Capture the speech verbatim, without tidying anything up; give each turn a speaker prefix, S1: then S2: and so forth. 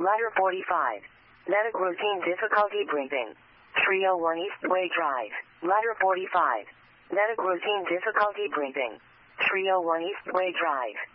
S1: Letter forty-five. Medic routine difficulty breathing. three oh one Eastway Drive. Letter forty-five. Medic routine difficulty breathing. three oh one Eastway Drive.